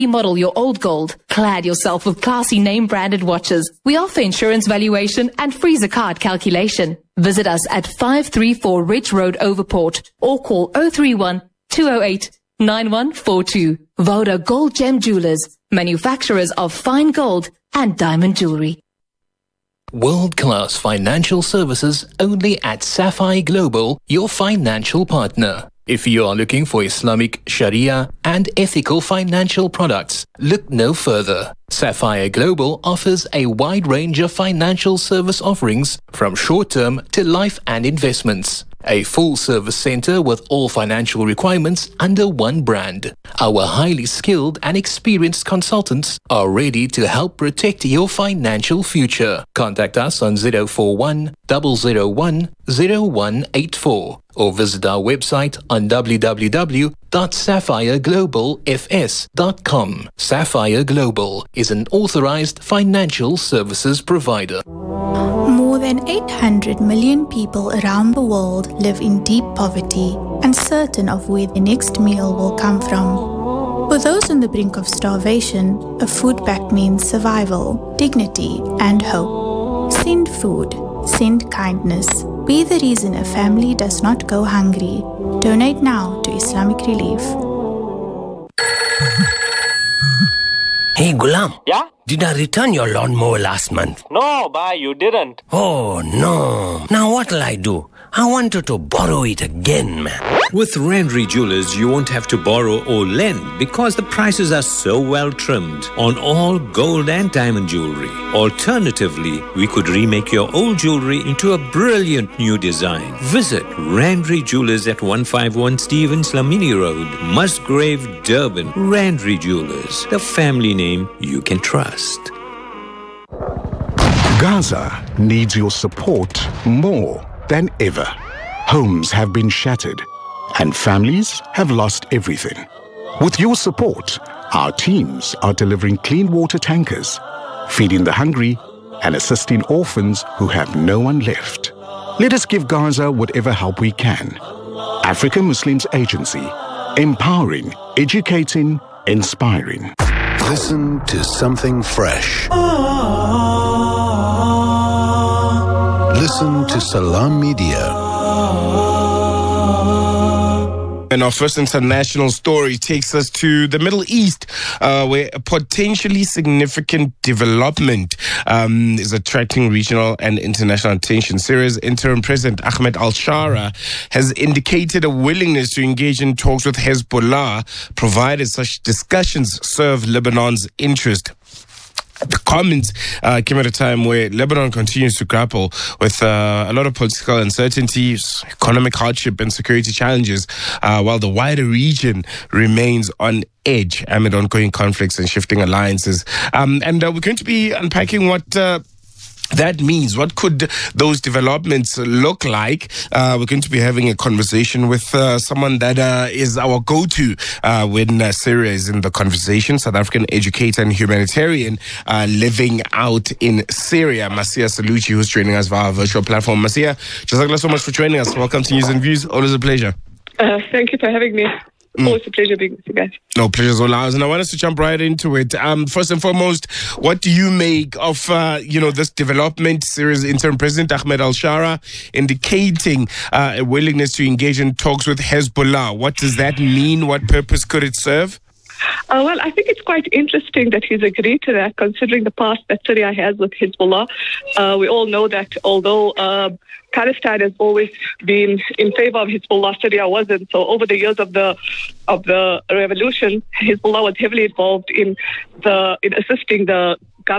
Remodel your old gold. Clad yourself with classy name-branded watches. We offer insurance valuation and freezer card calculation. Visit us at 534 Ridge Road, Overport, or call 031 208 9142. Voda Gold Gem Jewelers, manufacturers of fine gold and diamond jewelry. World-class financial services only at Sapphire Global, your financial partner. If you are looking for Islamic Sharia and ethical financial products, look no further. Sapphire Global offers a wide range of financial service offerings from short-term to life and investments. A full-service center with all financial requirements under one brand. Our highly skilled and experienced consultants are ready to help protect your financial future. Contact us on 041 001 0184 or visit our website on www.sapphireglobalfs.com. Sapphire Global is an authorized financial services provider. More than 800 million people around the world live in deep poverty, uncertain of where the next meal will come from. For those on the brink of starvation, a food pack means survival, dignity, and hope. Send food. Send kindness. Be the reason a family does not go hungry. Donate now to Islamic Relief. Hey, Gulam. Yeah? Did I return your lawnmower last month? No, bhai, you didn't. Oh, no. Now what'll I do? I wanted to borrow it again, man. With Randry Jewelers, you won't have to borrow or lend because the prices are so well trimmed on all gold and diamond jewelry. Alternatively, we could remake your old jewelry into a brilliant new design. Visit Randry Jewelers at 151 Stevens Lamini Road, Musgrave, Durban. Randry Jewelers, the family name you can trust. Gaza needs your support more than ever. Homes have been shattered and families have lost everything. With your support, our teams are delivering clean water tankers, feeding the hungry and assisting orphans who have no one left. Let us give Gaza whatever help we can. African Muslims Agency, empowering, educating, inspiring. Listen to something fresh. Listen to Salam Media. And our first international story takes us to the Middle East, where a potentially significant development is attracting regional and international attention. Syria's interim president, Ahmed al-Shara, has indicated a willingness to engage in talks with Hezbollah, provided such discussions serve Lebanon's interest. The comments came at a time where Lebanon continues to grapple with a lot of political uncertainties, economic hardship and security challenges, while the wider region remains on edge amid ongoing conflicts and shifting alliances. And we're going to be unpacking what that means. What could those developments look like? We're going to be having a conversation with someone that is our go-to when Syria is in the conversation, South African educator and humanitarian living out in Syria, Masia Salucci, who's joining us via our virtual platform. Masia, jazakallah so much for joining us. Welcome to News and Views. Always a pleasure. Thank you for having me. Always a pleasure being with you guys. No, pleasure's all ours. And I want us to jump right into it. First and foremost, what do you make of, this development? Syria's interim president, Ahmed al-Shara, indicating a willingness to engage in talks with Hezbollah. What does that mean? What purpose could it serve? Well, I think it's quite interesting that he's agreed to that, considering the past that Syria has with Hezbollah. We all know that although Palestine has always been in favor of Hezbollah, Syria wasn't. So over the years of the revolution, Hezbollah was heavily involved in assisting the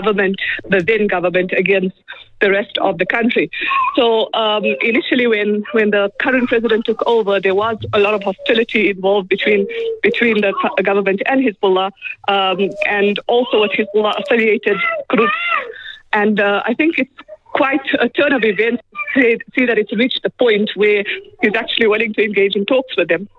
then government, against the rest of the country. So initially, when the current president took over, there was a lot of hostility involved between the government and Hezbollah, and also with Hezbollah affiliated groups. And I think it's quite a turn of events to see that it's reached the point where he's actually willing to engage in talks with them.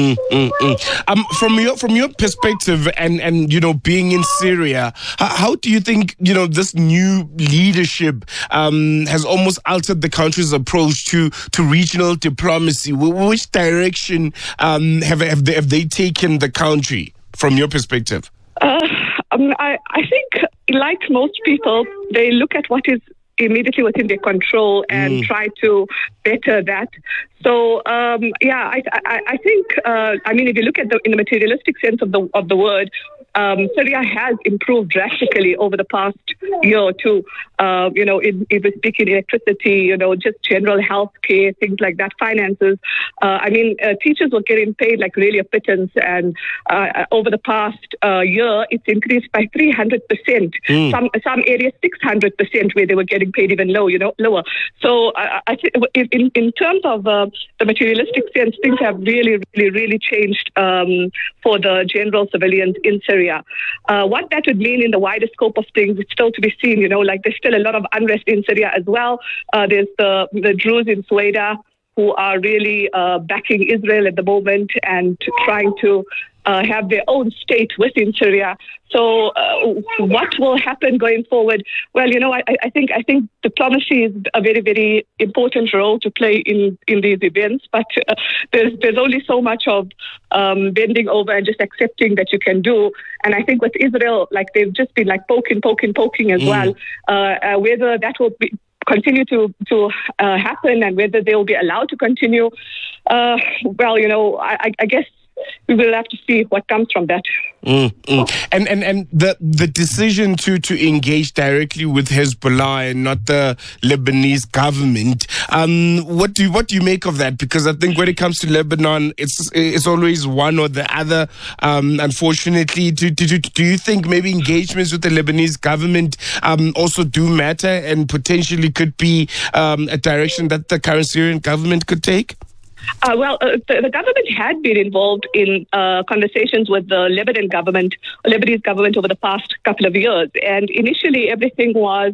From your perspective and being in Syria, how do you think this new leadership has almost altered the country's approach to regional diplomacy? Which direction have they taken the country from your perspective? I think, like most people, they look at what is immediately within their control and try to better that. So, I think, if you look at in the materialistic sense of the word, Syria has improved drastically over the past year or two. If we speak in electricity, just general health care, things like that, finances. Teachers were getting paid like really a pittance, and over the past year, it's increased by 300%. Some areas 600%, where they were getting paid even lower. So I think in terms of the materialistic sense, things have really, really, really changed for the general civilians in Syria. What that would mean in the wider scope of things, it's still to be seen. There's still a lot of unrest in Syria as well. There's the Druze in Sueda who are really backing Israel at the moment and trying to have their own state within Syria. So what will happen going forward? Well, I think diplomacy is a very, very important role to play in these events, but there's only so much of bending over and just accepting that you can do. And I think with Israel, they've just been poking as well. Whether that will continue to happen and whether they will be allowed to continue, I guess we will have to see what comes from that. And the decision to engage directly with Hezbollah and not the Lebanese government, what do you make of that? Because I think when it comes to Lebanon, it's always one or the other. Unfortunately, do you think maybe engagements with the Lebanese government also do matter and potentially could be a direction that the current Syrian government could take? The government had been involved in conversations with the Lebanese government over the past couple of years. And initially, everything was,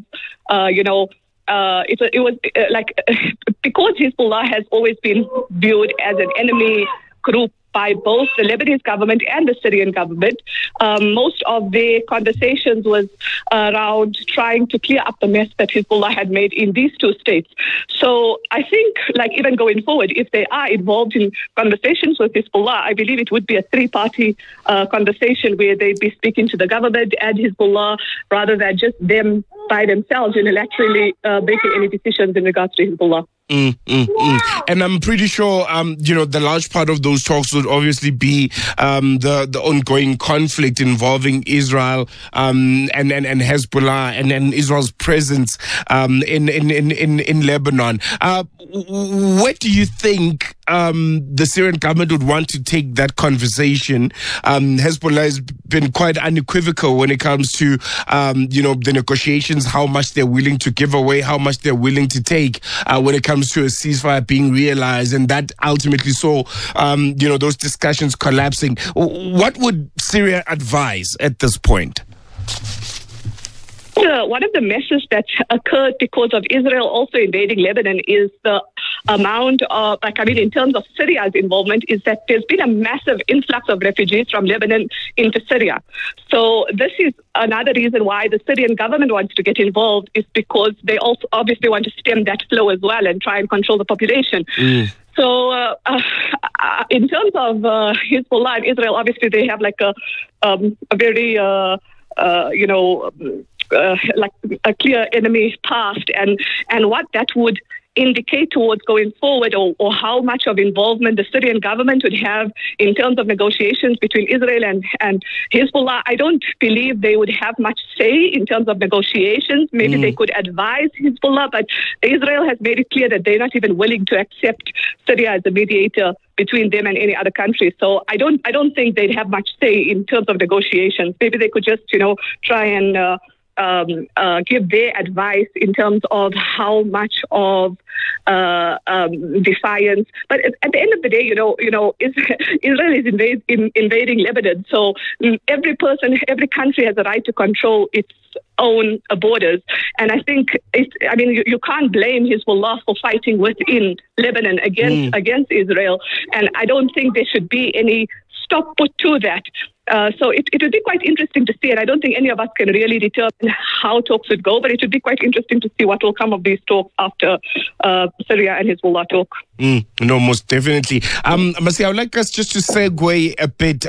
it was because Hezbollah has always been viewed as an enemy group by both the Lebanese government and the Syrian government. Most of the conversations was around trying to clear up the mess that Hezbollah had made in these two states. So I think, even going forward, if they are involved in conversations with Hezbollah, I believe it would be a three-party conversation where they'd be speaking to the government and Hezbollah rather than just them by themselves unilaterally making any decisions in regards to Hezbollah. And I'm pretty sure, the large part of those talks would obviously be the ongoing conflict involving Israel and Hezbollah and Israel's presence in Lebanon. What do you think the Syrian government would want to take that conversation? Hezbollah has been quite unequivocal when it comes to the negotiations, how much they're willing to give away, how much they're willing to take when it comes to a ceasefire being realized, and that ultimately saw those discussions collapsing. What would Syria advise at this point? One of the messes that occurred because of Israel also invading Lebanon is the amount of, in terms of Syria's involvement, is that there's been a massive influx of refugees from Lebanon into Syria. So this is another reason why the Syrian government wants to get involved, is because they also obviously want to stem that flow as well and try and control the population. So in terms of Hezbollah and Israel, obviously they have a very a clear enemy past, and what that would indicate towards going forward, or how much of involvement the Syrian government would have in terms of negotiations between Israel and Hezbollah. I don't believe they would have much say in terms of negotiations. Maybe they could advise Hezbollah, but Israel has made it clear that they're not even willing to accept Syria as a mediator between them and any other country. So I don't think they'd have much say in terms of negotiations. Maybe they could just, try and give their advice in terms of how much of defiance. But at the end of the day, Israel is invading Lebanon. So every country has a right to control its own borders. And I think you can't blame Hezbollah for fighting within Lebanon against Israel. And I don't think there should be any stop put to that. So it would be quite interesting to see, and I don't think any of us can really determine how talks would go, but it would be quite interesting to see what will come of these talks after Syria and Hezbollah talk. No, most definitely. Masi, I would like us just to segue a bit,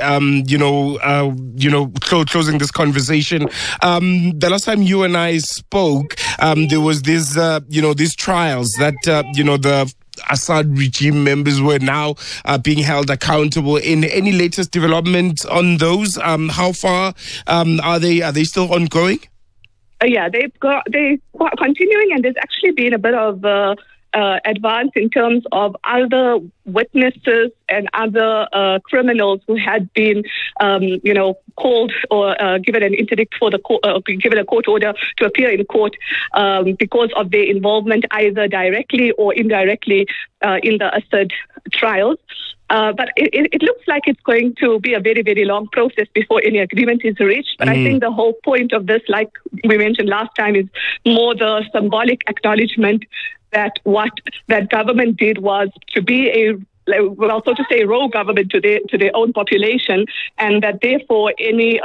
closing this conversation. The last time you and I spoke, there was this, these trials that, the Assad regime members were now being held accountable. In any latest development on those? How far are they? Are they still ongoing? They're continuing, and there's actually been a bit of advance in terms of other witnesses and other criminals who had been, called or given an interdict for the court, given a court order to appear in court because of their involvement either directly or indirectly in the Assad trials. But it looks like it's going to be a very, very long process before any agreement is reached. But I think the whole point of this, like we mentioned last time, is more the symbolic acknowledgement that what that government did was to be a rogue government to their own population, and that therefore any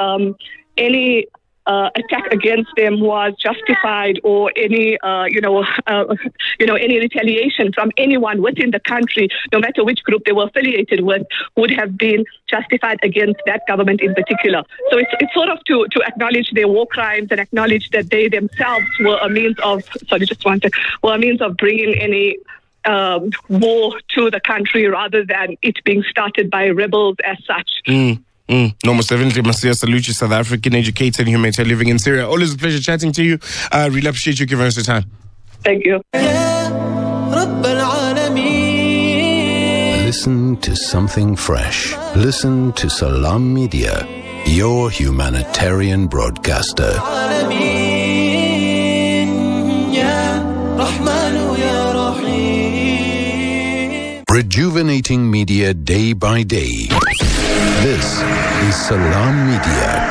attack against them was justified, or any retaliation from anyone within the country, no matter which group they were affiliated with, would have been justified against that government in particular. So it's sort of to acknowledge their war crimes and acknowledge that they themselves were a means of bringing any war to the country rather than it being started by rebels as such. No, most definitely. Masiya Salucci, South African educator and humanitarian living in Syria. Always a pleasure chatting to you. Really appreciate you giving us the time. Thank you. Listen to something fresh. Listen to Salam Media, your humanitarian broadcaster. Rejuvenating media day by day. This is Salam Media.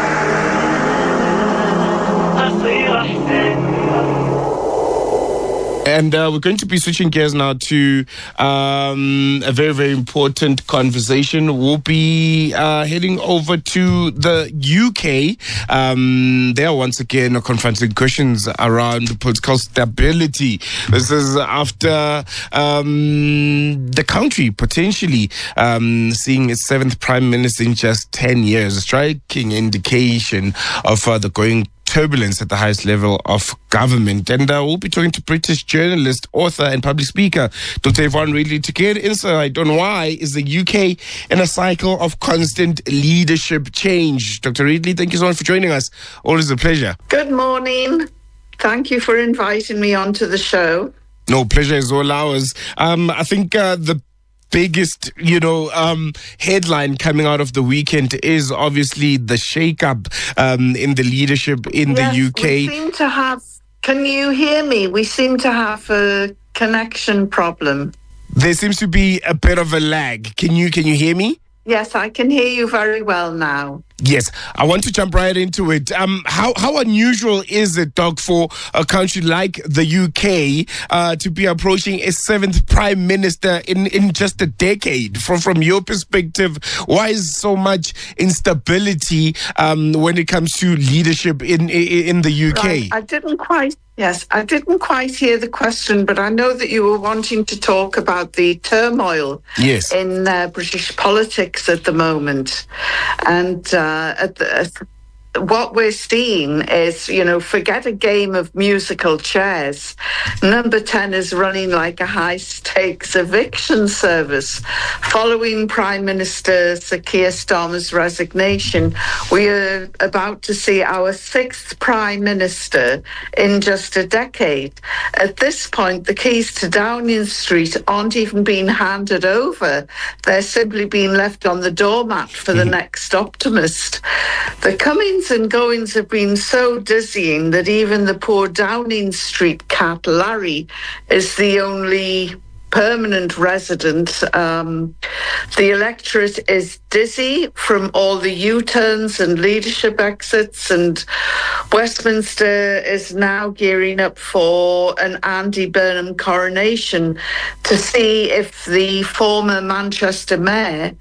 And we're going to be switching gears now to a very, very important conversation. We'll be heading over to the UK. They are once again confronting questions around political stability. This is after the country potentially seeing its 7th Prime Minister in just 10 years, a striking indication of the going turbulence at the highest level of government. And we'll be talking to British journalist, author and public speaker Dr. Yvonne Ridley to get insight on why is the UK in a cycle of constant leadership change. Dr. Ridley, thank you so much for joining us. Always a pleasure. Good morning. Thank you for inviting me onto the show. No, pleasure is all ours. I think the biggest, headline coming out of the weekend is obviously the shake-up in the leadership in the UK. We seem to have, can you hear me? We seem to have a connection problem. There seems to be a bit of a lag. Can you hear me? Yes, I can hear you very well now. Yes, I want to jump right into it. How unusual is it, Doc, for a country like the UK to be approaching a 7th Prime Minister in just a decade? From your perspective, why is so much instability when it comes to leadership in the UK? Right. I didn't quite hear the question, but I know that you were wanting to talk about the turmoil in British politics at the moment. And what we're seeing is, forget a game of musical chairs. Number 10 is running like a high-stakes eviction service. Following Prime Minister Sir Keir Starmer's resignation, we are about to see our 6th Prime Minister in just a decade. At this point, the keys to Downing Street aren't even being handed over. They're simply being left on the doormat for the next optimist. The comings and goings have been so dizzying that even the poor Downing Street cat, Larry, is the only permanent resident. The electorate is dizzy from all the U-turns and leadership exits, and Westminster is now gearing up for an Andy Burnham coronation to see if the former Manchester mayor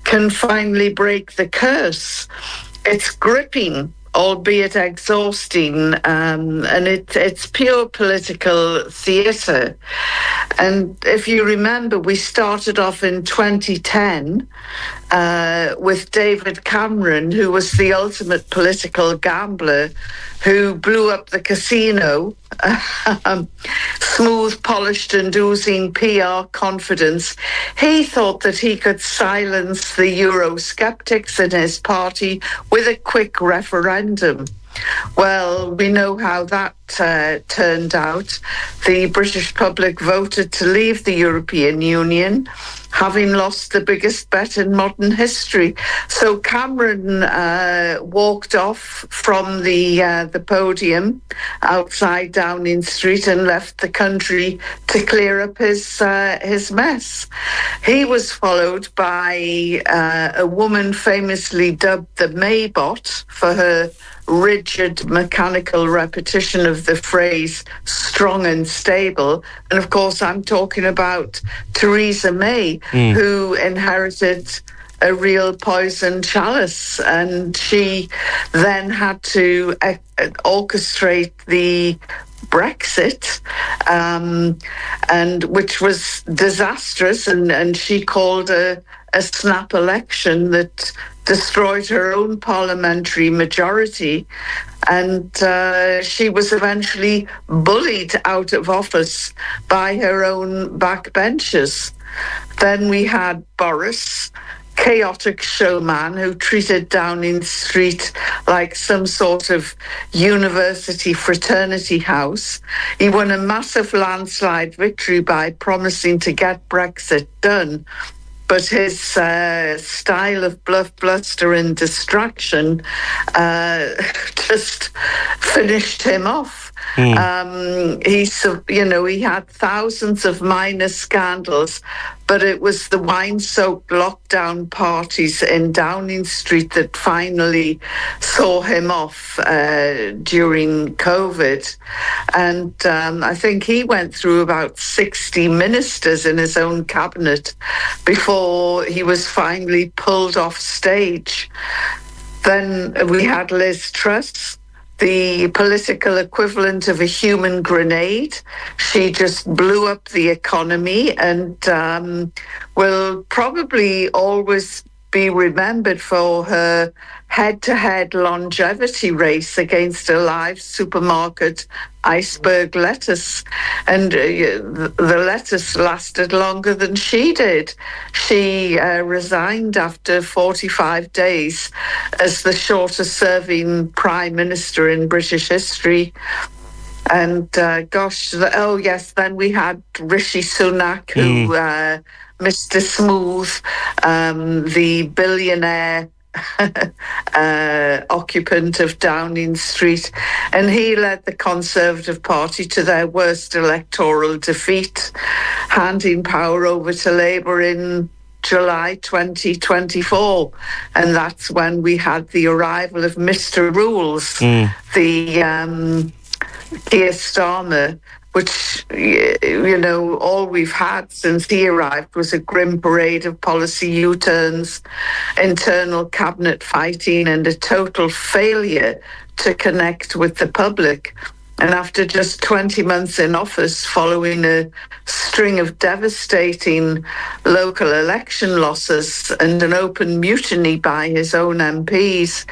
can finally break the curse. It's gripping, albeit exhausting, and it's pure political theatre. And if you remember, we started off in 2010 with David Cameron, who was the ultimate political gambler, who blew up the casino, smooth, polished and oozing PR confidence. He thought that he could silence the Eurosceptics in his party with a quick referendum. Well, we know how that turned out. The British public voted to leave the European Union, having lost the biggest bet in modern history. So Cameron walked off from the podium outside Downing Street and left the country to clear up his mess. He was followed by a woman famously dubbed the Maybot for her rigid mechanical repetition of the phrase strong and stable. And of course, I'm talking about Theresa May, who inherited a real poison chalice, and she then had to orchestrate the Brexit, and which was disastrous, and she called a snap election that destroyed her own parliamentary majority, and she was eventually bullied out of office by her own backbenchers. Then we had Boris, chaotic showman who treated Downing Street like some sort of university fraternity house. He won a massive landslide victory by promising to get Brexit done. But his style of bluff, bluster and distraction just finished him off. He had thousands of minor scandals, but it was the wine-soaked lockdown parties in Downing Street that finally saw him off during COVID. And I think he went through about 60 ministers in his own cabinet before he was finally pulled off stage. Then we had Liz Truss, the political equivalent of a human grenade. She just blew up the economy and will probably always be remembered for her head-to-head longevity race against a live supermarket iceberg lettuce. And the lettuce lasted longer than she did. She resigned after 45 days as the shortest-serving prime minister in British history. And then we had Rishi Sunak, who Mr. Smooth, the billionaire occupant of Downing Street, and he led the Conservative Party to their worst electoral defeat, handing power over to Labour in July 2024. And that's when we had the arrival of Mr. Rules, the Keir Starmer, which, all we've had since he arrived was a grim parade of policy U-turns, internal cabinet fighting, and a total failure to connect with the public. And after just 20 months in office, following a string of devastating local election losses and an open mutiny by his own MPs,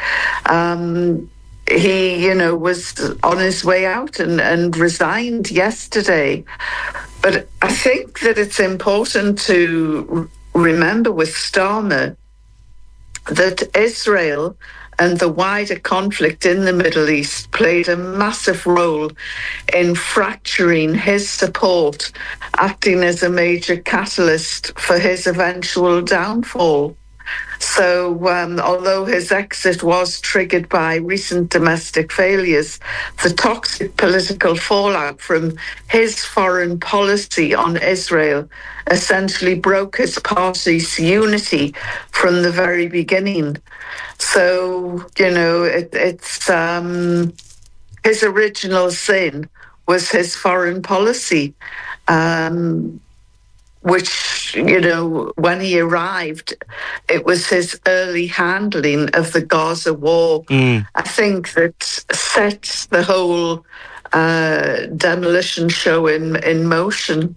he, was on his way out and resigned yesterday. But I think that it's important to remember with Starmer that Israel and the wider conflict in the Middle East played a massive role in fracturing his support, acting as a major catalyst for his eventual downfall. So although his exit was triggered by recent domestic failures, the toxic political fallout from his foreign policy on Israel essentially broke his party's unity from the very beginning. So, it's his original sin was his foreign policy. which, when he arrived, it was his early handling of the Gaza war. I think that set the whole demolition show in motion.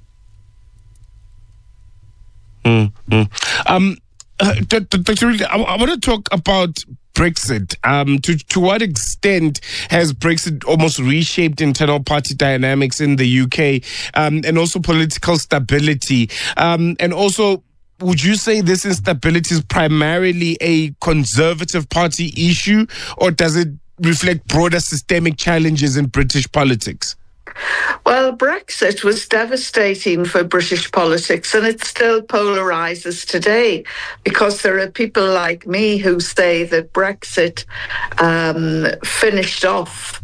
Dr. Reed, I want to talk about Brexit. To what extent has Brexit almost reshaped internal party dynamics in the UK, and also political stability? And also, would you say this instability is primarily a Conservative Party issue, or does it reflect broader systemic challenges in British politics? Well, Brexit was devastating for British politics, and it still polarises today, because there are people like me who say that Brexit finished off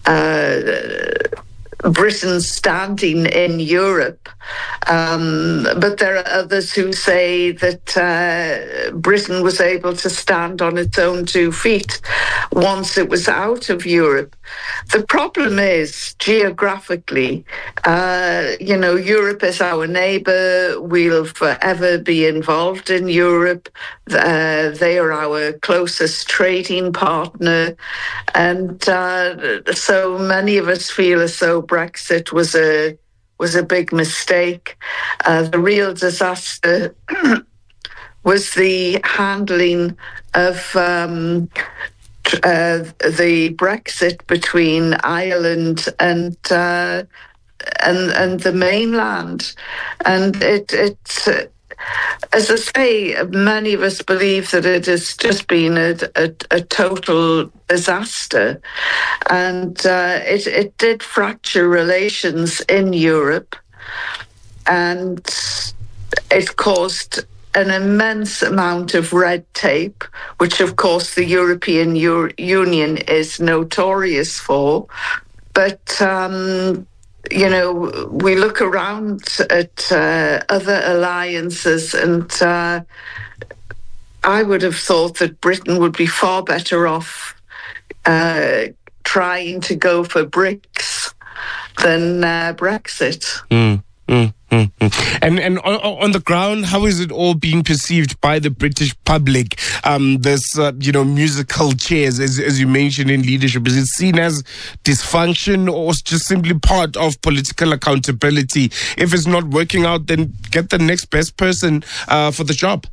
Britain's standing in Europe. But there are others who say that Britain was able to stand on its own 2 feet once it was out of Europe. The problem is, geographically, Europe is our neighbour. We'll forever be involved in Europe. They are our closest trading partner. And so many of us feel as though Brexit was a big mistake. The real disaster was the handling of the Brexit between Ireland and the mainland, and it as I say, many of us believe that it has just been a total disaster, and it did fracture relations in Europe, and it caused an immense amount of red tape, which of course the European Union is notorious for. But we look around at other alliances, and I would have thought that Britain would be far better off trying to go for BRICS than Brexit. And on the ground, how is it all being perceived by the British public? This, musical chairs, as you mentioned, in leadership, is it seen as dysfunction, or just simply part of political accountability? If it's not working out, then get the next best person for the job.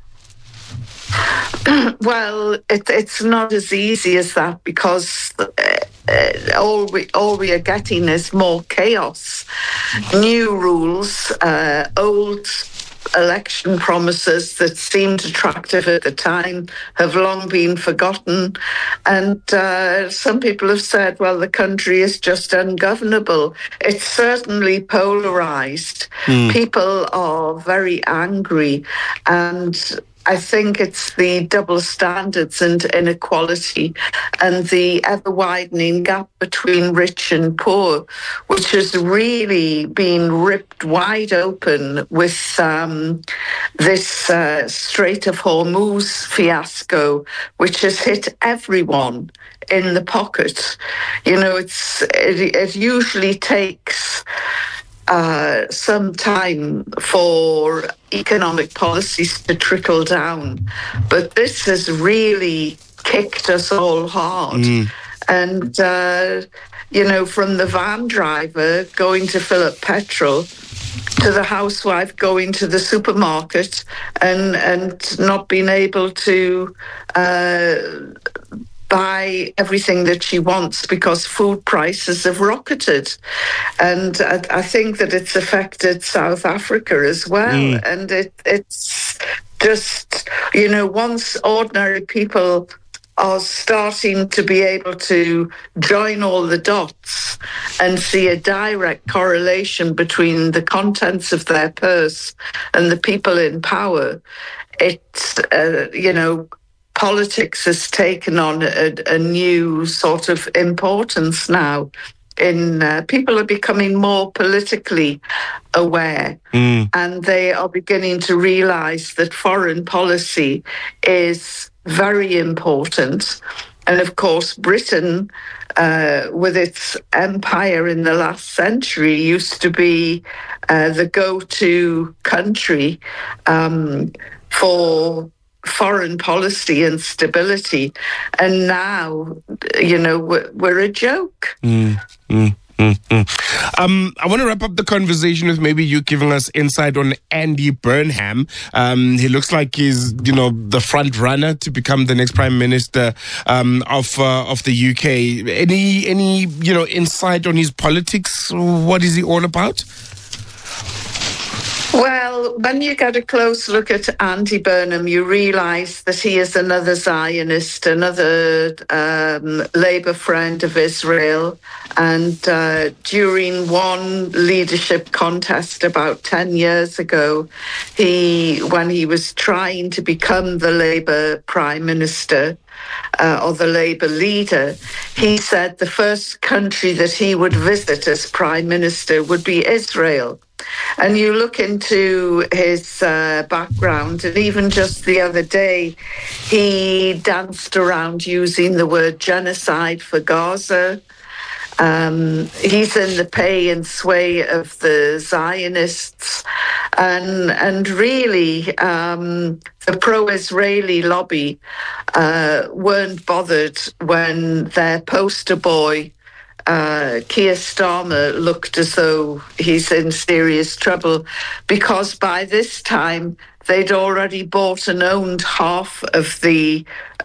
Well, it's not as easy as that, because all we are getting is more chaos, new rules, old election promises that seemed attractive at the time have long been forgotten, and some people have said, well, the country is just ungovernable. It's certainly polarised. People are very angry, and I think it's the double standards and inequality and the ever-widening gap between rich and poor, which has really been ripped wide open with this Strait of Hormuz fiasco, which has hit everyone in the pocket. It usually takes some time for economic policies to trickle down, but this has really kicked us all hard. And from the van driver going to fill up petrol to the housewife going to the supermarket and not being able to buy everything that she wants because food prices have rocketed. And I think that it's affected South Africa as well. And it's just, once ordinary people are starting to be able to join all the dots and see a direct correlation between the contents of their purse and the people in power, it's, politics has taken on a new sort of importance now. People are becoming more politically aware, and they are beginning to realise that foreign policy is very important, And of course, Britain, with its empire in the last century, used to be the go-to country for foreign policy and stability. And now, we're a joke. I want to wrap up the conversation with maybe you giving us insight on Andy Burnham. He looks like he's, the front runner to become the next Prime Minister of the UK. Any insight on his politics? What is he all about? Well, when you get a close look at Andy Burnham, you realise that he is another Zionist, another Labour friend of Israel. And during one leadership contest about 10 years ago, when he was trying to become the Labour Prime Minister, or the Labour leader, he said the first country that he would visit as Prime Minister would be Israel. And you look into his background, and even just the other day, he danced around using the word genocide for Gaza. He's in the pay and sway of the Zionists, and really the pro-Israeli lobby weren't bothered when their poster boy Keir Starmer looked as though he's in serious trouble, because by this time they'd already bought and owned half of the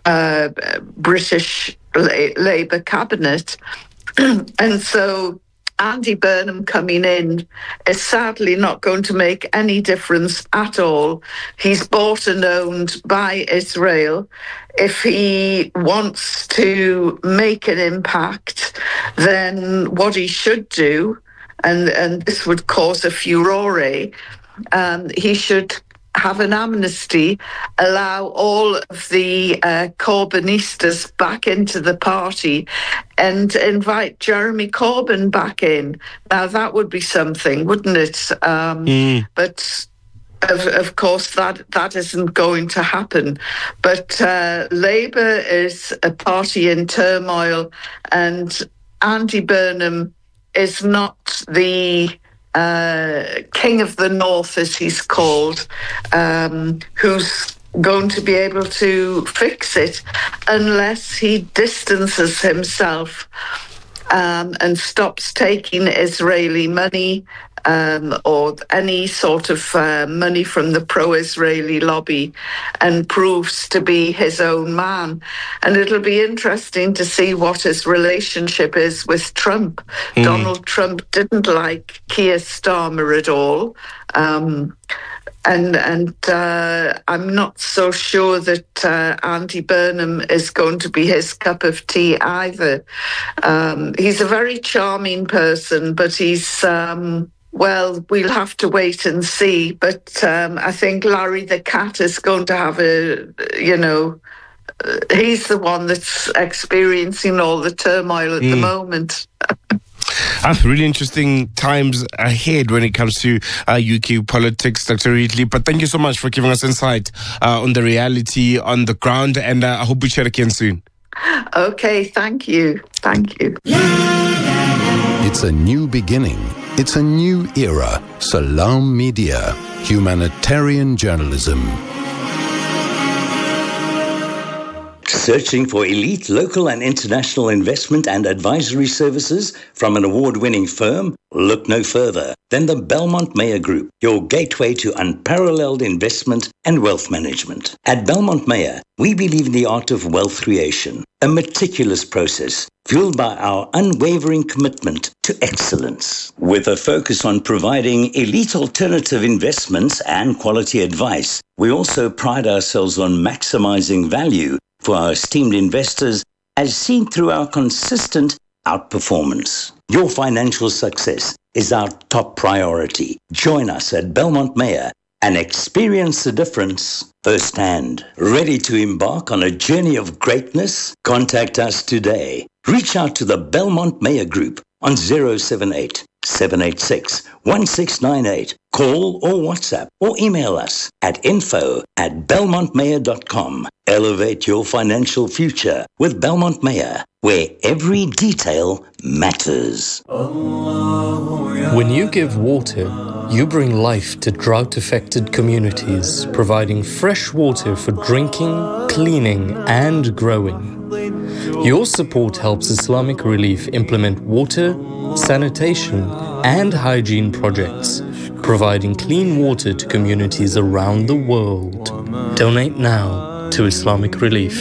British Labour cabinet. And so Andy Burnham coming in is sadly not going to make any difference at all. He's bought and owned by Israel. If he wants to make an impact, then what he should do, and this would cause a furore, he should have an amnesty, allow all of the Corbynistas back into the party, and invite Jeremy Corbyn back in. Now, that would be something, wouldn't it? But of course, that isn't going to happen. But Labour is a party in turmoil, and Andy Burnham is not the King of the North, as he's called, who's going to be able to fix it unless he distances himself and stops taking Israeli money or any sort of money from the pro-Israeli lobby, and proves to be his own man. And it'll be interesting to see what his relationship is with Trump. Donald Trump didn't like Keir Starmer at all. And I'm not so sure that Andy Burnham is going to be his cup of tea either. He's a very charming person, but he's... well, we'll have to wait and see. But I think Larry the Cat is going to have he's the one that's experiencing all the turmoil at the moment. Really interesting times ahead when it comes to UK politics, Dr. Wheatley. But thank you so much for giving us insight on the reality on the ground, and I hope we chat again soon. Okay, thank you. Thank you. It's a new beginning. It's a new era. Salam Media. Humanitarian journalism. Searching for elite local and international investment and advisory services from an award-winning firm? Look no further than the Belmont Meyer Group, your gateway to unparalleled investment and wealth management. At Belmont Meyer, we believe in the art of wealth creation, a meticulous process fueled by our unwavering commitment to excellence. With a focus on providing elite alternative investments and quality advice, we also pride ourselves on maximizing value for our esteemed investors, as seen through our consistent outperformance. Your financial success is our top priority. Join us at Belmont Meyer and experience the difference firsthand. Ready to embark on a journey of greatness? Contact us today. Reach out to the Belmont Meyer Group on 078 786-1698. Call or WhatsApp or email us at info@belmontmayor.com. Elevate your financial future with Belmont Mayor, where every detail matters. When you give water, you bring life to drought-affected communities, providing fresh water for drinking, cleaning, and growing. Your support helps Islamic Relief implement water, sanitation, and hygiene projects, providing clean water to communities around the world. Donate now to Islamic Relief.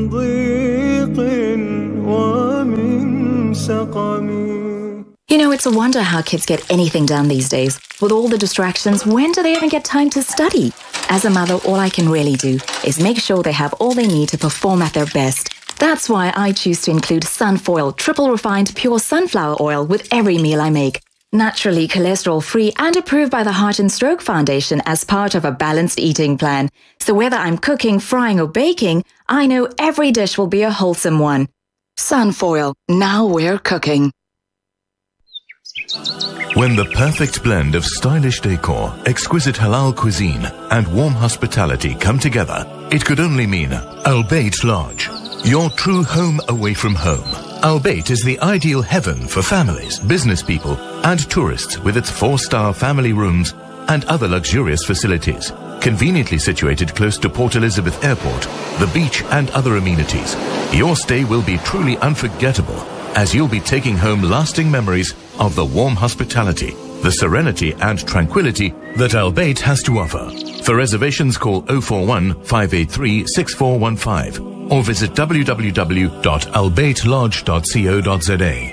You know, it's a wonder how kids get anything done these days. With all the distractions, when do they even get time to study? As a mother, all I can really do is make sure they have all they need to perform at their best. That's why I choose to include Sunfoil triple refined pure sunflower oil with every meal I make. Naturally cholesterol-free and approved by the Heart and Stroke Foundation as part of a balanced eating plan. So whether I'm cooking, frying or baking, I know every dish will be a wholesome one. Sunfoil, now we're cooking. When the perfect blend of stylish decor, exquisite halal cuisine and warm hospitality come together, it could only mean Al Bayt Lodge, your true home away from home. Al Bayt is the ideal heaven for families, business people and tourists with its 4-star family rooms and other luxurious facilities. Conveniently situated close to Port Elizabeth Airport, the beach and other amenities, your stay will be truly unforgettable as you'll be taking home lasting memories of the warm hospitality, the serenity and tranquility that Al Bayt has to offer. For reservations, call 041-583-6415 or visit www.albaytlodge.co.za.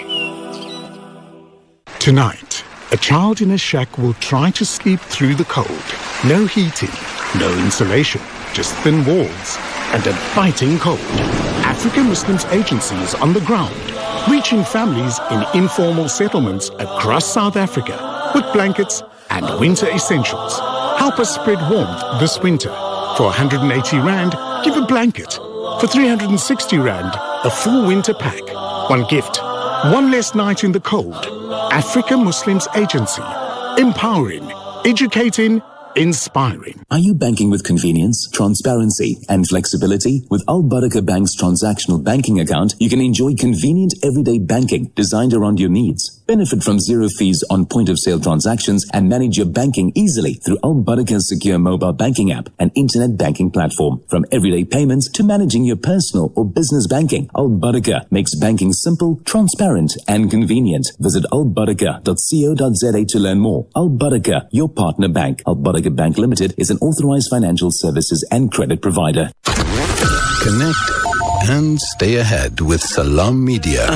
Tonight, a child in a shack will try to sleep through the cold. No heating, no insulation, just thin walls and a biting cold. African Muslims Agency is on the ground, reaching families in informal settlements across South Africa with blankets and winter essentials. Help us spread warmth this winter. For 180 Rand, give a blanket. For 360 Rand, a full winter pack. One gift, one less night in the cold. African Muslims Agency. Empowering, educating, inspiring. Are you banking with convenience, transparency, and flexibility? With Al Barakah Bank's transactional banking account, you can enjoy convenient everyday banking designed around your needs. Benefit from zero fees on point-of-sale transactions and manage your banking easily through Al Barakah's secure mobile banking app and internet banking platform. From everyday payments to managing your personal or business banking, Al Barakah makes banking simple, transparent, and convenient. Visit albarakah.co.za to learn more. Al Barakah, your partner bank. Al Barakah Bank Limited is an authorized financial services and credit provider. Connect and stay ahead with Salam Media.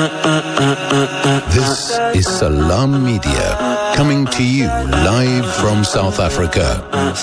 This is Salam Media, coming to you live from South Africa.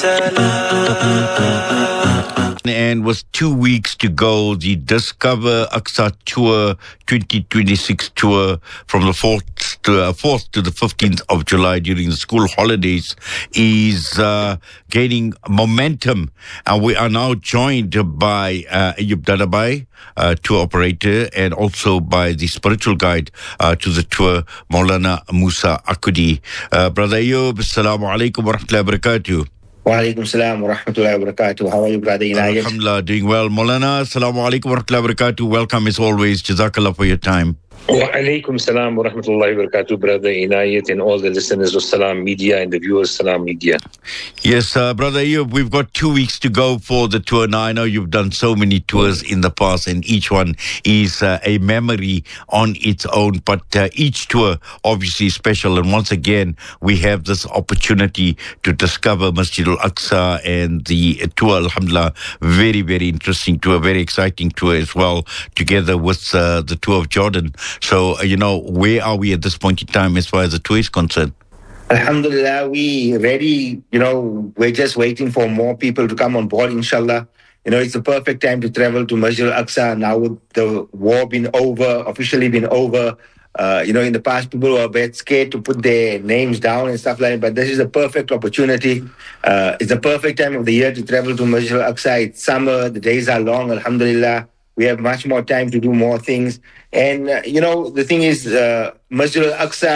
And with 2 weeks to go, the Discover Aqsa Tour 2026 tour from the 4th to the 15th of July during the school holidays is gaining momentum. And we are now joined by Ayub Dadabai, tour operator, and also by the spiritual guide to the tour, Maulana Musa Akudi. Brother Ayub, Assalamu alaikum wa rahmatullahi wa barakatuh. Wa alaikum salam wa rahmatullahi wa barakatuh. How are you, Brother Inayat? Alhamdulillah, doing well. Maulana, Assalamu alaikum wa rahmatullahi wa barakatuh. Welcome as always. Jazakallah for your time. Wa alaikum salam wa rahmatullahi wa barakatuh, Brother Inayat, and all the listeners of Salam Media and the viewers of Salam Media. Yes, Brother Ayub, we've got 2 weeks to go for the tour. Now, I know you've done so many tours in the past, and each one is a memory on its own, but each tour obviously is special. And once again, we have this opportunity to discover Masjid al-Aqsa and the tour, alhamdulillah, very, very interesting tour, very exciting tour as well, together with the tour of Jordan. So, where are we at this point in time as far as the tour is concerned? Alhamdulillah, we ready. We're just waiting for more people to come on board, inshallah. It's the perfect time to travel to Masjid al-Aqsa now with the war officially been over. In the past, people were a bit scared to put their names down and stuff like that, but this is a perfect opportunity. It's the perfect time of the year to travel to Masjid al-Aqsa. It's summer, the days are long, alhamdulillah. We have much more time to do more things. And, the thing is, Masjid al-Aqsa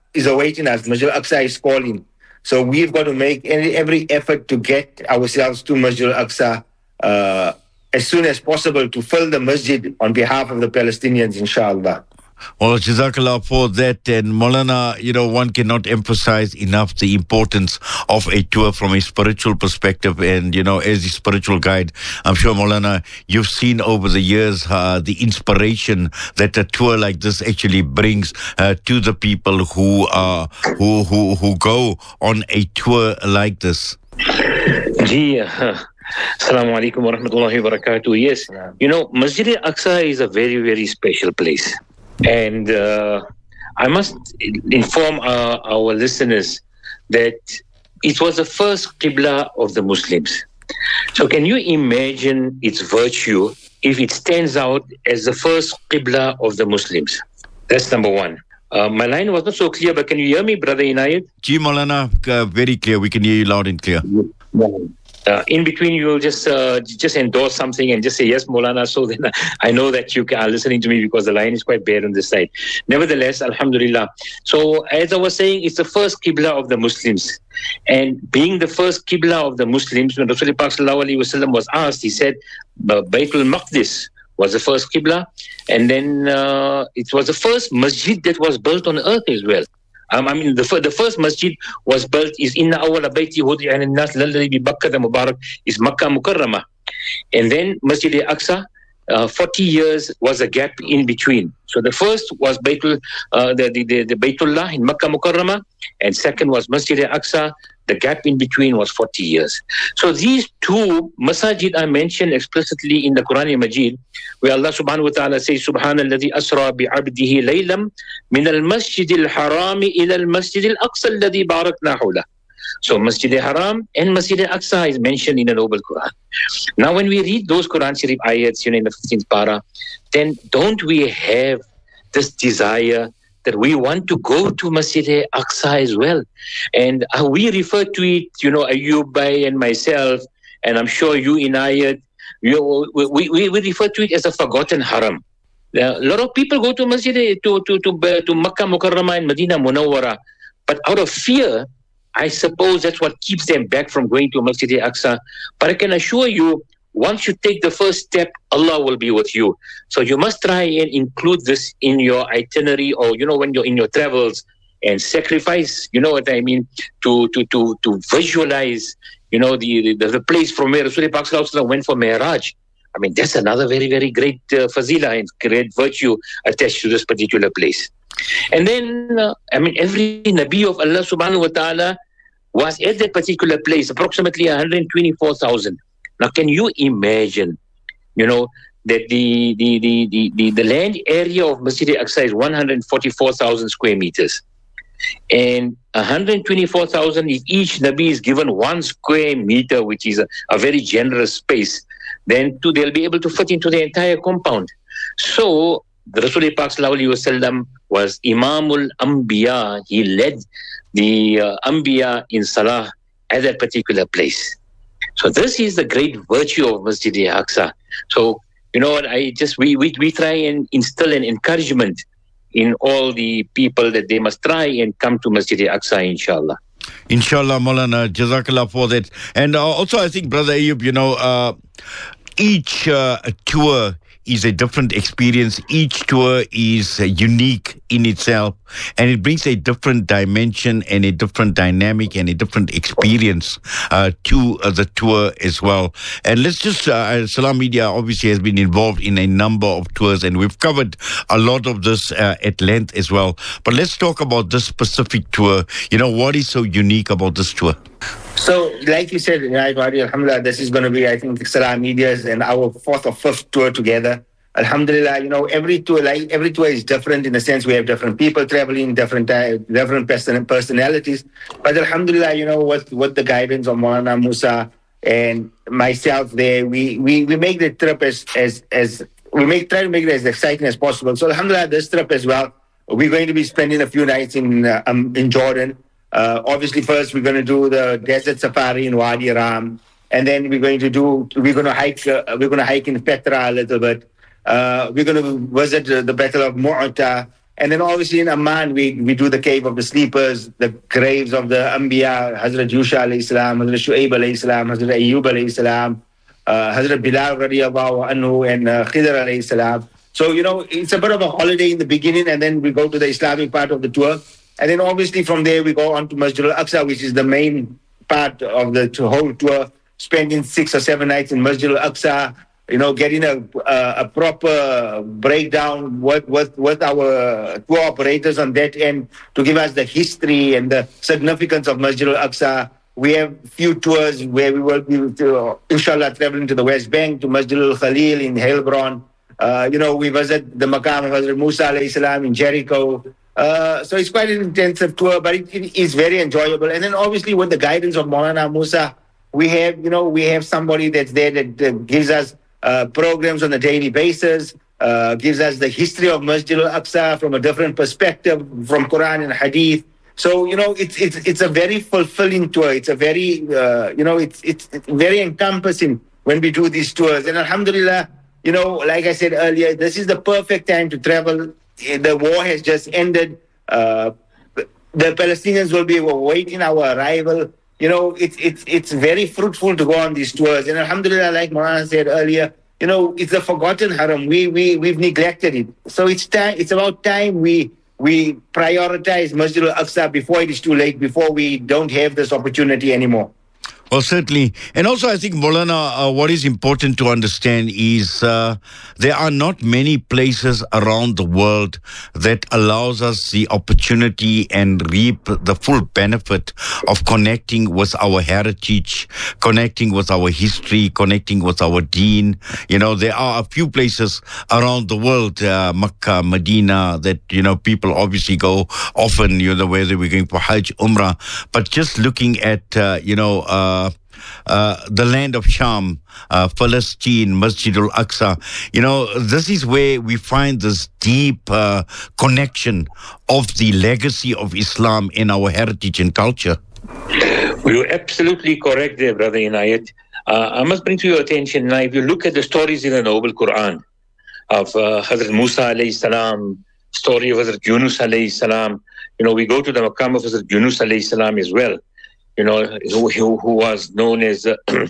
is awaiting us. Masjid al-Aqsa is calling. So we've got to make every effort to get ourselves to Masjid al-Aqsa as soon as possible to fill the masjid on behalf of the Palestinians, inshallah. Well, Jazakallah for that. And Maulana, one cannot emphasize enough the importance of a tour from a spiritual perspective. And, as a spiritual guide, I'm sure, Maulana, you've seen over the years the inspiration that a tour like this actually brings to the people who go on a tour like this. Assalamu alaikum wa rahmatullahi wa barakatuh. Yes, Masjid al-Aqsa is a very, very special place. And I must inform our listeners that it was the first Qibla of the Muslims. So can you imagine its virtue if it stands out as the first Qibla of the Muslims? That's number one. My line was not so clear, but can you hear me, Brother Inayat? Ji Maulana, very clear. We can hear you loud and clear. In between, you will just endorse something and just say, yes, Maulana, so then I know that you are listening to me because the line is quite bad on this side. Nevertheless, Alhamdulillah. So, as I was saying, it's the first Qibla of the Muslims. And being the first Qibla of the Muslims, when Rasulullah Sallallahu Alaihi Wasallam was asked, he said, Baytul Maqdis was the first Qibla. And then it was the first masjid that was built on earth as well. The first masjid was built is Inna awwala bayti wudi'a lin-nas lalladhi bi Bakkah Mubarak is Makkah Mukarramah. And then Masjid al-Aqsa, 40 years was a gap in between. So the first was the Baytullah in Makkah Mukarramah, and second was Masjid al-Aqsa. The gap in between was 40 years. So these two masajid are mentioned explicitly in the Quran Majid, where Allah subhanahu wa ta'ala says, Subhanalladhi asra bi'abdihi laylam min al-masjid al-harami ila al-masjid al-aqsa alladhi barakna hawla. So Masjid al-Haram and Masjid al-Aqsa is mentioned in the Noble Quran. Now when we read those Quran Sharif ayats, in the 15th para, then don't we have this desire that we want to go to Masjid al-Aqsa as well? And we refer to it, Ayub Bhai and myself, and I'm sure you, Inayat, we refer to it as a forgotten haram. A lot of people go to Masjid, to Makkah Mukarramah and Medina Munawwara, but out of fear, I suppose that's what keeps them back from going to Masjid al-Aqsa. But I can assure you, once you take the first step, Allah will be with you. So you must try and include this in your itinerary, or when you're in your travels, and sacrifice, what I mean, to visualize, the place from where Rasulullah went for Mi'raj. I mean, that's another very, very great fazila and great virtue attached to this particular place. And then, every Nabi of Allah subhanahu wa ta'ala was at that particular place, approximately 124,000. Now, can you imagine, that the land area of Masjid al-Aqsa is 144,000 square meters. And 124,000, if each Nabi is given 1 square meter, which is a very generous space, then they'll be able to fit into the entire compound. So, the Rasulullah Sallallahu Alaihi Wasallam was Imamul Anbiya. He led the Anbiya in Salah at that particular place. So this is the great virtue of Masjid al-Aqsa. So, what, we try and instill an encouragement in all the people that they must try and come to Masjid al-Aqsa, inshallah. Inshallah, Maulana, Jazakallah for that. And also, I think, Brother Ayub, each tour is a different experience. Each tour is unique in itself, and it brings a different dimension and a different dynamic and a different experience to the tour as well. And let's just, Salam Media obviously has been involved in a number of tours, and we've covered a lot of this at length as well. But let's talk about this specific tour. What is so unique about this tour? So, like you said, Alhamdulillah, this is going to be, I think, Salam Media's and our 4th or 5th tour together. Alhamdulillah, every tour is different in the sense we have different people traveling, different personalities. But Alhamdulillah, what the guidance of Maulana Musa and myself there, we make the trip try to make it as exciting as possible. So Alhamdulillah, this trip as well, we're going to be spending a few nights in Jordan. Obviously, first we're going to do the desert safari in Wadi Ram, and then we're going to hike in Petra a little bit. We're going to visit the Battle of Mu'ta, And then obviously in Amman, we do the Cave of the Sleepers, the graves of the Anbiya, Hazrat Yusha alayhi salam, Hazrat Shu'aib alayhi salam, Hazrat Ayyub alayhi salam, Hazrat Bilal radiyallahu anhu, and Khidr alayhi salam. So, it's a bit of a holiday in the beginning, and then we go to the Islamic part of the tour. And then obviously from there we go on to Masjid al-Aqsa, which is the main part of the whole tour, spending 6 or 7 nights in Masjid al-Aqsa, getting a proper breakdown with our tour operators on that end to give us the history and the significance of Masjid al-Aqsa. We have few tours where we will be, inshallah, traveling to the West Bank, to Masjid al-Khalil in Heilbronn. We visit the Maqam of Hazrat Musa alayhi salam in Jericho. So it's quite an intensive tour, but it is very enjoyable. And then obviously with the guidance of Maulana Musa, we have somebody that's there that gives us programs on a daily basis, gives us the history of Masjid al-Aqsa from a different perspective, from Quran and Hadith. So, it's a very fulfilling tour. It's a very, it's very encompassing when we do these tours. And alhamdulillah, like I said earlier, this is the perfect time to travel. The war has just ended. The Palestinians will be awaiting our arrival. It's very fruitful to go on these tours. And alhamdulillah, like Maulana said earlier, it's a forgotten haram. We've neglected it. So it's about time we prioritize Masjid al-Aqsa before it is too late, before we don't have this opportunity anymore. Well, certainly. And also, I think, Maulana, what is important to understand is there are not many places around the world that allows us the opportunity and reap the full benefit of connecting with our heritage, connecting with our history, connecting with our deen. There are a few places around the world, Makkah, Medina, that, people obviously go often, whether we're going for Hajj, Umrah. But just looking at, the land of Sham, Palestine, Masjid al-Aqsa. This is where we find this deep connection of the legacy of Islam in our heritage and culture. Well, you're absolutely correct there, Brother Inayat. I must bring to your attention now, if you look at the stories in the Noble Quran of Hazrat Musa alayhi salam, story of Hazrat Yunus alayhi salam, we go to the Maqam of Hazrat Yunus alayhi salam as well. Who was known as,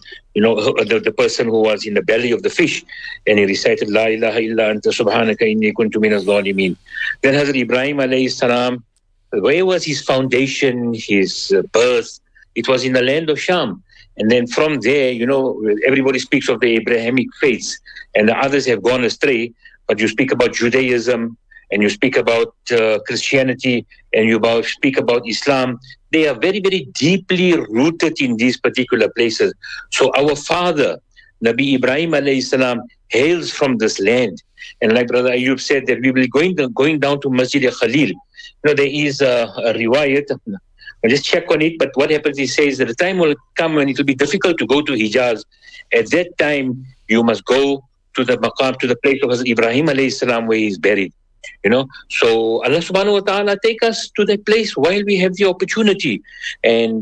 the person who was in the belly of the fish, and he recited, La ilaha illa anta subhanaka inni kuntu minaz zalimin. Then Hazrat Ibrahim alayhi salam, where was his foundation, his birth? It was in the land of Sham. And then from there, everybody speaks of the Abrahamic faiths, and the others have gone astray, but you speak about Judaism, and you speak about Christianity, and you speak about Islam. They are very, very deeply rooted in these particular places. So our father, Nabi Ibrahim alayhi salam, hails from this land. And like Brother Ayub said, that we will be going down to Masjid al-Khalil. There is a riwayat. I'll just check on it. But what happens, he says that the time will come when it will be difficult to go to Hijaz. At that time, you must go to the maqam, to the place of Ibrahim alayhi salam, where he is buried. So Allah subhanahu wa ta'ala take us to that place while we have the opportunity. And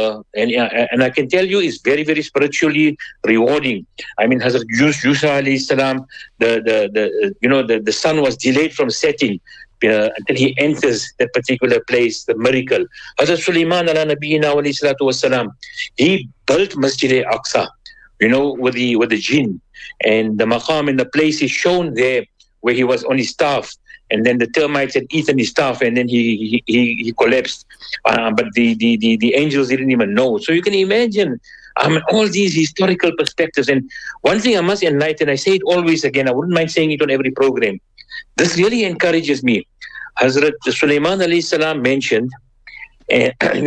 I can tell you it's very, very spiritually rewarding. I mean, Hazrat Yusuf alayhi salam, the sun was delayed from setting until he enters that particular place, the miracle. Hazrat Sulaiman ala nabiyina alayhi salatu wasalam, he built Masjid al-Aqsa, with the jinn. And the maqam and the place is shown there where he was on his staff. And then the termites had eaten his staff, and then he collapsed. But the angels didn't even know. So you can imagine all these historical perspectives. And one thing I must enlighten, I say it always again, I wouldn't mind saying it on every program. This really encourages me. Hazrat Sulaiman alayhi salam mentioned, he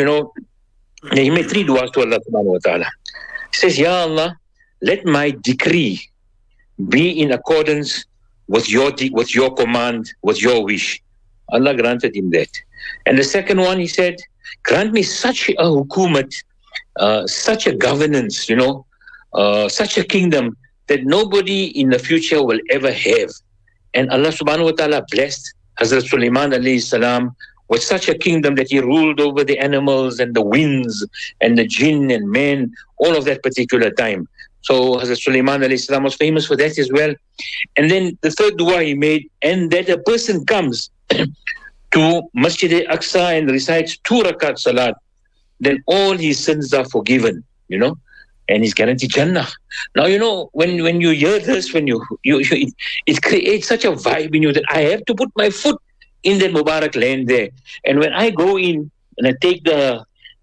made 3 du'as to Allah subhanahu wa ta'ala. He says, Ya Allah, let my decree be in accordance with your command, with your wish. Allah granted him that. And the second one, he said, grant me such a hukumat, such a governance, such a kingdom that nobody in the future will ever have. And Allah subhanahu wa ta'ala blessed Hazrat Sulaiman alayhi salam with such a kingdom that he ruled over the animals and the winds and the jinn and men, all of that particular time. So Hazrat Sulaiman alayhi salam was famous for that as well. And then the third dua he made, and that a person comes to Masjid al-Aqsa and recites 2 rakat salat, then all his sins are forgiven, and he's guaranteed Jannah. Now, when you hear this, it creates such a vibe in you that I have to put my foot in that Mubarak land there. And when I go in and I take the,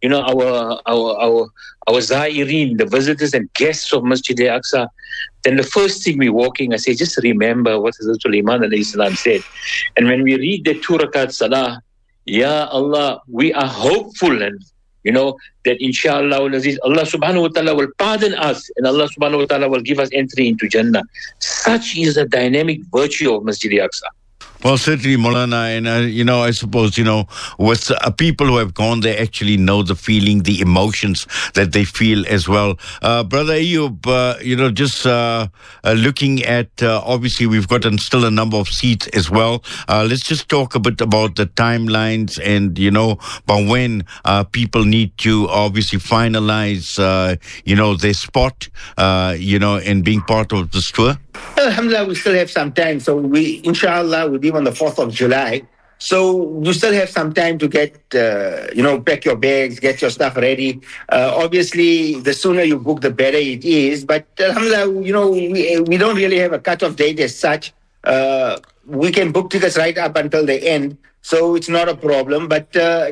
our Zairin, the visitors and guests of Masjid al-Aqsa, then the first thing we walking, I say, just remember what Hazrat Sulaiman alayhi salam said. And when we read the 2 rakat salah, Ya Allah, we are hopeful and that inshallah Allah subhanahu wa ta'ala will pardon us and Allah subhanahu wa ta'ala will give us entry into Jannah. Such is the dynamic virtue of Masjid al-Aqsa. Well, certainly, Maulana, and I suppose, with people who have gone there actually know the feeling, the emotions that they feel as well. Brother Ayub, just looking at, obviously, we've got still a number of seats as well. Let's just talk a bit about the timelines and, by when people need to obviously finalize, their spot, and being part of this tour. Alhamdulillah, we still have some time. So inshallah, we'll leave on the 4th of July. So you still have some time to get, pack your bags, get your stuff ready. Obviously, the sooner you book, the better it is. But alhamdulillah, we don't really have a cut-off date as such. We can book tickets right up until the end. So it's not a problem. But,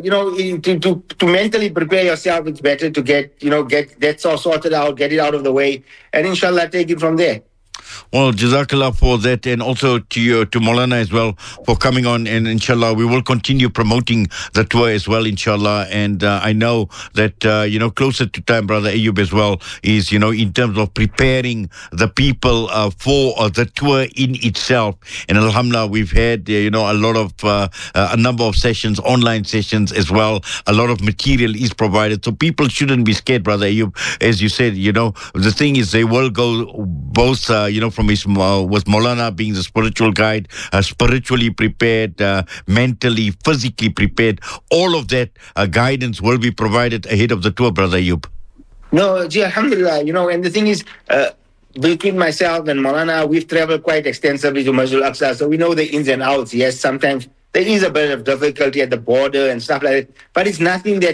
to mentally prepare yourself, it's better to get that all sorted out, get it out of the way, and inshallah, take it from there. Well, Jazakallah for that, and also to Maulana as well for coming on, and inshallah we will continue promoting the tour as well, inshallah. And I know that closer to time, Brother Ayub as well is in terms of preparing the people for the tour in itself. And alhamdulillah, we've had a lot of a number of sessions, online sessions as well. A lot of material is provided, so people shouldn't be scared, Brother Ayub. As you said, the thing is they will go both from his with Maulana being the spiritual guide, spiritually prepared, mentally, physically prepared. All of that guidance will be provided ahead of the tour, Brother Ayub. No, alhamdulillah, and the thing is, between myself and Maulana, we've traveled quite extensively to Masjid al-Aqsa, so we know the ins and outs. Yes, sometimes there is a bit of difficulty at the border and stuff like that, but it's nothing that,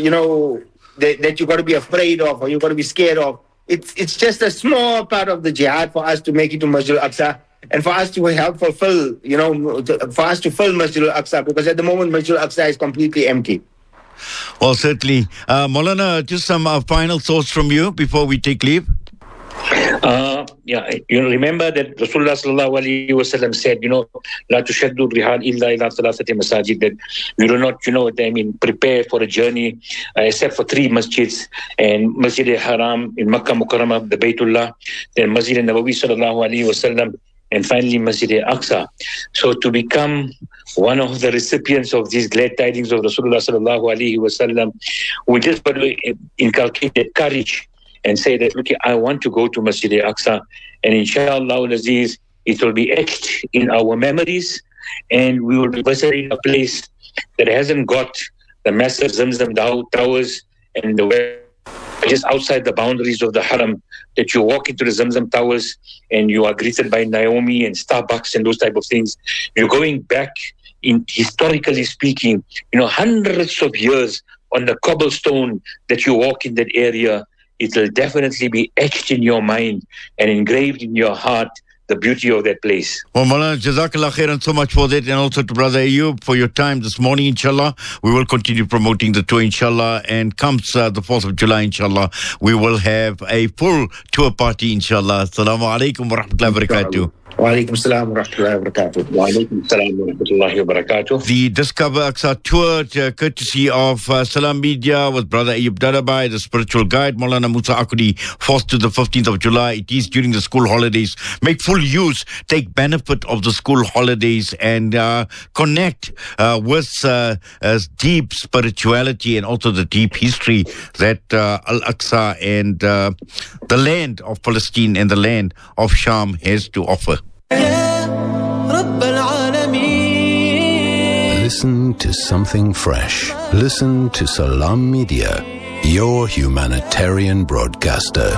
that you've got to be afraid of or you've got to be scared of. It's just a small part of the jihad for us to make it to Masjid al-Aqsa and for us to help fulfill, for us to fill Masjid al-Aqsa, because at the moment Masjid al-Aqsa is completely empty. Well, certainly. Maulana, just some final thoughts from you before we take leave. Remember that Rasulullah sallallahu alaihi wasallam said, La tushaddu rihal illa ila thalathati masajid, that we do not, prepare for a journey except for 3 masjids, and Masjid al-Haram in Makkah Mukarramah, the Baytullah, then Masjid al-Nabawi sallallahu alaihi wasallam, and finally Masjid al-Aqsa. So to become one of the recipients of these glad tidings of Rasulullah sallallahu alaihi wasallam, we just got to inculcate that courage and say that, look, I want to go to Masjid al-Aqsa, and inshallah al-Aziz, it will be etched in our memories, and we will be visiting a place that hasn't got the massive Zamzam towers and the just outside the boundaries of the Haram, that you walk into the Zamzam towers and you are greeted by Naomi and Starbucks and those type of things. You're going back, in historically speaking, hundreds of years on the cobblestone that you walk in that area. It will definitely be etched in your mind and engraved in your heart, the beauty of that place. Well, Maulana, Jazakallah khairan so much for that, and also to Brother Ayub for your time this morning, inshallah. We will continue promoting the tour, inshallah, and comes the 4th of July, inshallah, we will have a full tour party, inshallah. Assalamu alaikum wa rahmatullahi wa barakatuh. Wa alaikum salam wa rahmatullahi wa barakatuh. Wa alaikum salam wa rahmatullahi wa barakatuh. The Discover Aqsa tour, courtesy of Salam Media, with Brother Ayub Dadabai, the spiritual guide, Maulana Musa Akudi, 4th to the 15th of July. It is during the school holidays. Make full use, take benefit of the school holidays, and connect with deep spirituality and also the deep history that Al-Aqsa and the land of Palestine and the land of Sham has to offer. Listen to something fresh. Listen to Salam Media, your humanitarian broadcaster.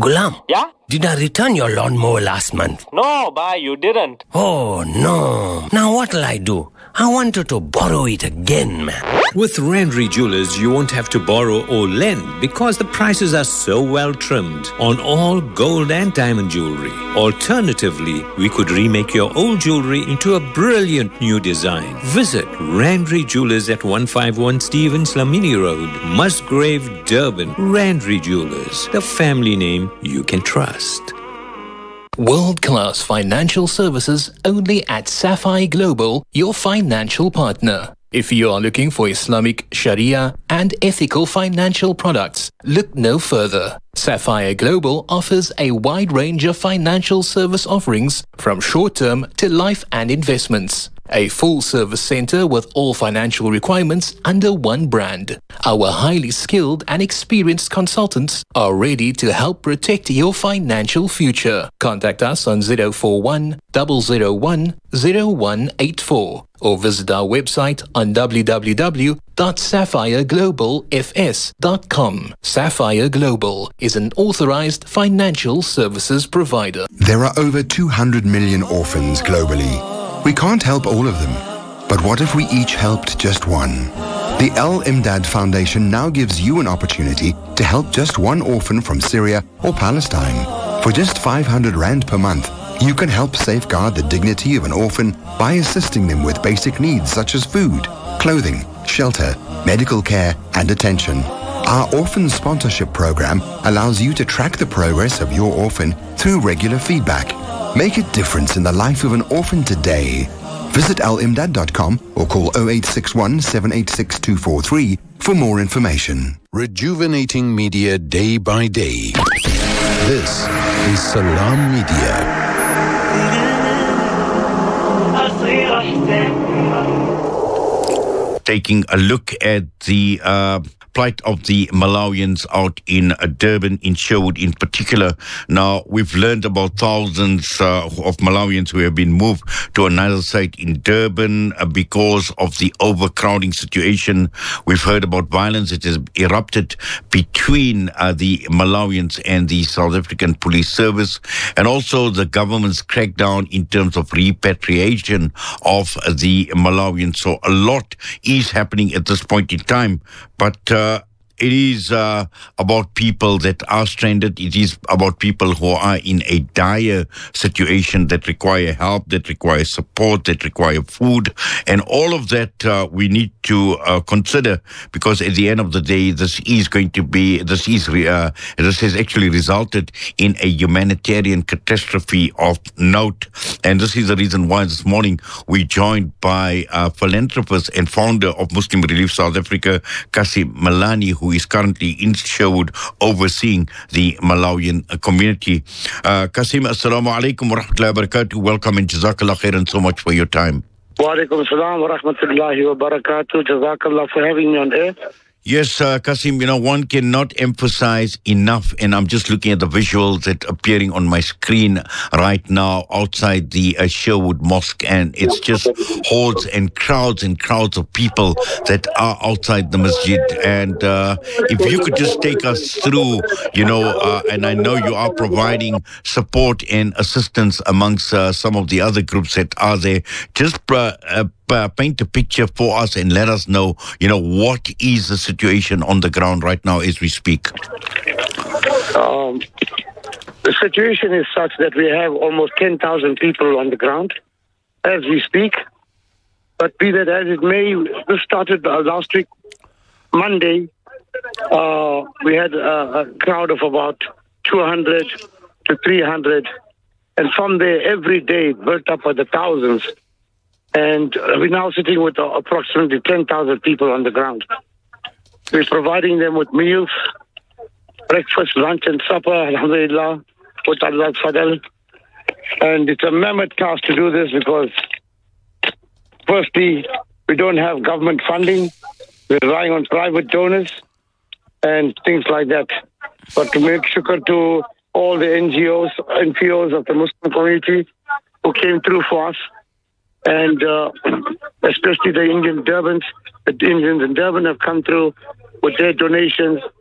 Gulam. Yeah? Did I return your lawnmower last month? No, bye, you didn't. Oh, no. Now what'll I do? I wanted to borrow it again, man. With Randry Jewelers, you won't have to borrow or lend because the prices are so well trimmed on all gold and diamond jewelry. Alternatively, we could remake your old jewelry into a brilliant new design. Visit Randry Jewelers at 151 Stevens Lamini Road, Musgrave, Durban. Randry Jewelers, the family name you can trust. World-class financial services only at Sapphire Global, your financial partner. If you are looking for Islamic, Sharia and ethical financial products, look no further. Sapphire Global offers a wide range of financial service offerings from short-term to life and investments. A full-service center with all financial requirements under one brand. Our highly skilled and experienced consultants are ready to help protect your financial future. Contact us on 041 001 0184 or visit our website on www.sapphireglobalfs.com. Sapphire Global is an authorized financial services provider. There are over 200 million orphans globally. We can't help all of them, but what if we each helped just one? The Al Imdad Foundation now gives you an opportunity to help just one orphan from Syria or Palestine. For just 500 Rand per month, you can help safeguard the dignity of an orphan by assisting them with basic needs such as food, clothing, shelter, medical care, and attention. Our orphan sponsorship program allows you to track the progress of your orphan through regular feedback. Make a difference in the life of an orphan today. Visit alimdad.com or call 0861 786 243 for more information. Rejuvenating media day by day. This is Salam Media. Taking a look at the plight of the Malawians out in Durban, in Sherwood in particular. Now, we've learned about thousands of Malawians who have been moved to another site in Durban because of the overcrowding situation. We've heard about violence that has erupted between the Malawians and the South African Police Service, and also the government's crackdown in terms of repatriation of the Malawians. So a lot is happening at this point in time, but it is about people that are stranded. It is about people who are in a dire situation that require help, that require support, that require food. And all of that we need to consider, because at the end of the day, this has actually resulted in a humanitarian catastrophe of note. And this is the reason why this morning we joined by philanthropist and founder of Muslim Relief South Africa, Kasim Malani, who is currently in Sherwood overseeing the Malawian community. Kasim, assalamu alaikum wa rahmatullahi wa barakatuh. Welcome and jazakallah khairan so much for your time. Wa alaikum assalam wa rahmatullahi wa barakatuh. Jazakallah for having me on air. Yes, Kasim, one cannot emphasize enough, and I'm just looking at the visuals that are appearing on my screen right now outside the Sherwood Mosque, and it's just hordes and crowds of people that are outside the masjid. And if you could just take us through, and I know you are providing support and assistance amongst some of the other groups that are there, just paint a picture for us and let us know, what is the situation on the ground right now as we speak. The situation is such that we have almost 10,000 people on the ground as we speak. But be that as it may, this started last week, Monday. We had a crowd of about 200 to 300. And from there, every day, it built up by the thousands. And we're now sitting with approximately 10,000 people on the ground. We're providing them with meals, breakfast, lunch, and supper, alhamdulillah, with Allah's fadl. And it's a mammoth task to do this because, firstly, we don't have government funding. We're relying on private donors and things like that. But to make shukr to all the NGOs of the Muslim community who came through for us, and especially the Indians in Durban have come through with their donations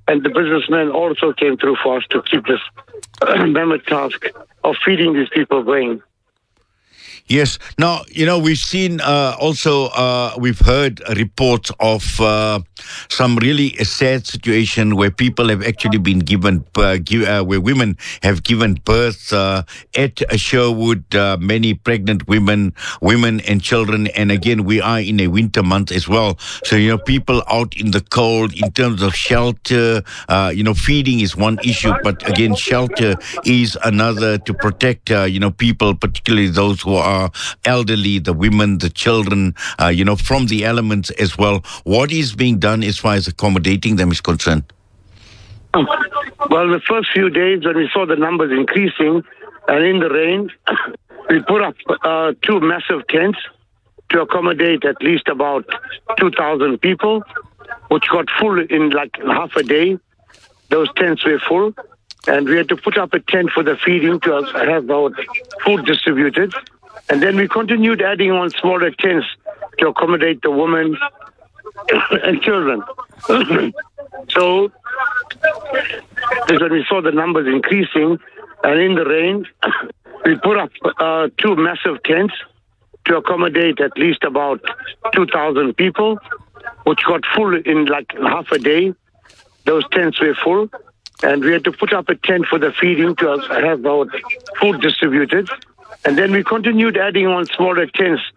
and the businessmen also came through for us to keep this mammoth task of feeding these people going. Yes. Now, we've seen we've heard reports of some really sad situation where people have actually been given, where women have given birth at Sherwood, many pregnant women and children. And again, we are in a winter month as well. So, people out in the cold in terms of shelter, feeding is one issue, but again, shelter is another to protect, people, particularly those who are elderly, the women, the children, from the elements as well. What is being done as far as accommodating them is concerned? Well, the first few days when we saw the numbers increasing and in the rain, we put up 2 massive tents to accommodate at least about 2,000 people, which got full in like half a day. Those tents were full, and we had to put up a tent for the feeding to have our food distributed. And then we continued adding on smaller tents to accommodate the women and children. So, when we saw the numbers increasing and in the rain, we put up 2 massive tents to accommodate at least about 2,000 people, which got full in like half a day. Those tents were full, and we had to put up a tent for the feeding to have our food distributed. And then we continued adding on smaller tents